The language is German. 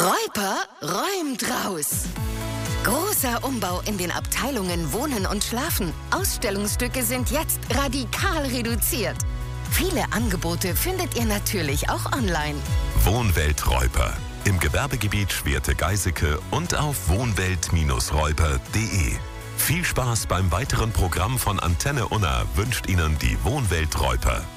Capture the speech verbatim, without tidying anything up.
Räuper räumt raus. Großer Umbau in den Abteilungen Wohnen und Schlafen. Ausstellungsstücke sind jetzt radikal reduziert. Viele Angebote findet ihr natürlich auch online. Wohnwelt Räuper. Im Gewerbegebiet Schwerte-Geiseke und auf wohnwelt Räuper punkt de. Viel Spaß beim weiteren Programm von Antenne Unna wünscht Ihnen die Wohnwelt Räuper.